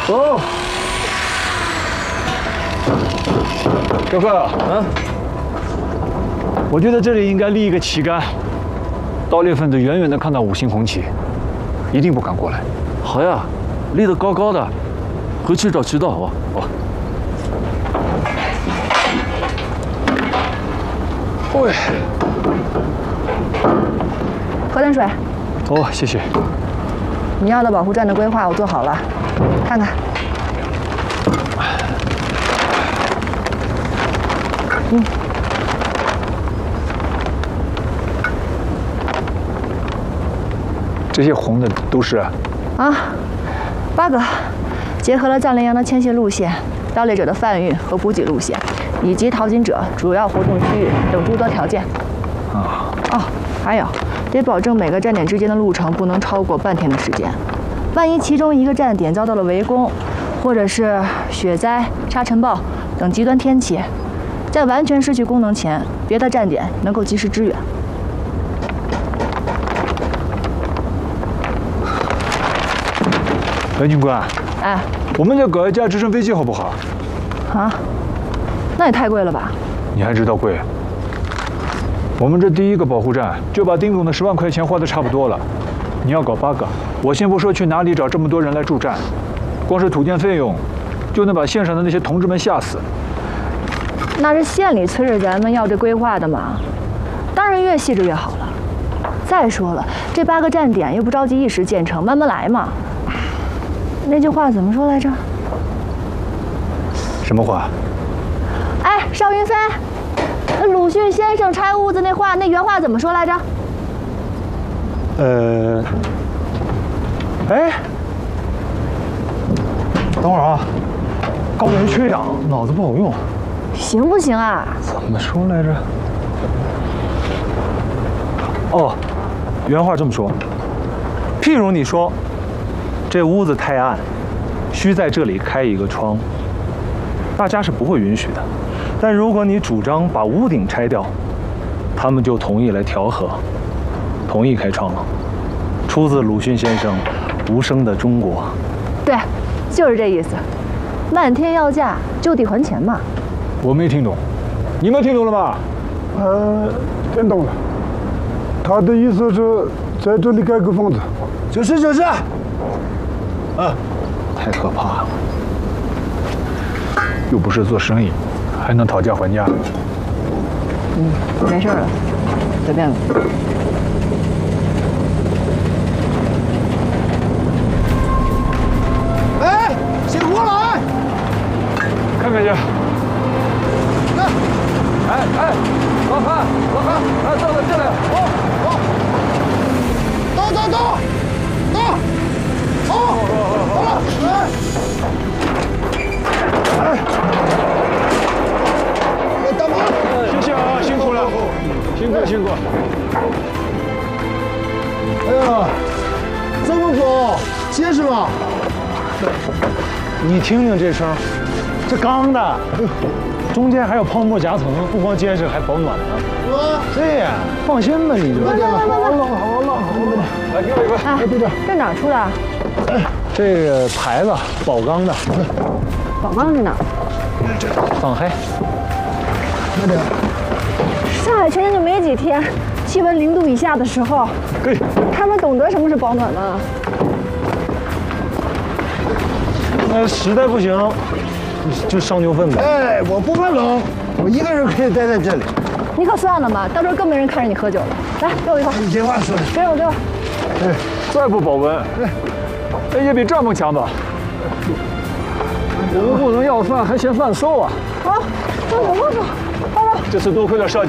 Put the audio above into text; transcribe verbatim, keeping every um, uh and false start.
哦，哥哥， 啊， 我觉得这里应该立一个旗杆，盗猎分子远远的看到五星红旗，一定不敢过来。 好呀，立得高高的，回去找渠道，好吧？好。 喂， 喝点水。 哦，谢谢。 你要的保护站的规划我做好了，看看。嗯。 这些红的都是？ 啊，八个，结合了藏羚羊的迁徙路线、盗猎者的贩运和补给路线，以及淘金者主要活动区域等诸多条件。 啊。 哦，还有，得保证每个站点之间的路程不能超过半天的时间。万一其中一个站点遭到了围攻，或者是雪灾、沙尘暴等极端天气，在完全失去功能前，别的站点能够及时支援。 白军官， 哎， 我们再搞一架直升飞机好不好？ 啊，那也太贵了吧？ 你还知道贵？我们这第一个保护站就把丁总的十万块钱花得差不多了。你要搞八个，我先不说去哪里找这么多人来驻站，光是土建费用，就能把县上的那些同志们吓死。 那是县里催着咱们要这规划的嘛，当然越细致越好了。再说了，这八个站点又不着急一时建成，慢慢来嘛。那句话怎么说来着？ 什么话？ 哎，邵云飞，那鲁迅先生拆屋子那话，那原话怎么说来着？ 呃，哎，等会儿啊，高原缺氧，脑子不好用。 行不行啊？ 怎么说来着？哦，原话这么说：譬如你说，这屋子太暗，需在这里开一个窗，大家是不会允许的。但如果你主张把屋顶拆掉，他们就同意来调和，同意开窗了。出自鲁迅先生《无声的中国》。 对，就是这意思。漫天要价，就地还钱嘛。 我没听懂，你们听懂了吧？ 呃，听懂了。他的意思是在这里盖个房子。 就是就是。啊， 太可怕了！又不是做生意，还能讨价还价？ 嗯，没事了，随便了。 哎，醒过来！ 看看去。 哎哎，老潘，老潘，哎，到了这里，哦哦， 到到到，到，好，好了，哎，哎，大妈， 谢谢啊，辛苦了，辛苦辛苦。 哎呀，这么高，结实吗？ 你听听这声，这钢的，中间还有泡沫夹层，不光结实，还保暖呢。 啊， 对呀，放心吧，你就。 好了好了好了， 来，给我一个。 哎，队长，这哪儿出的？ 这个牌子宝钢的， 宝钢在哪儿？ 放黑。 慢点。 上海前年就没几天，气温零度以下的时候， 嘿， 他们懂得什么是保暖吗？ 那实在不行，就烧牛粪呗。 哎，我不怕冷，我一个人可以待在这里。 你可算了嘛，到时候更没人看着你喝酒了。来，给我一块。 你这话说的， 给我，给我。 哎，再不保温，哎，也比帐篷强吧？我们不能要饭还嫌饭馊啊！ 好，放手，放手，放手。 这次多亏了少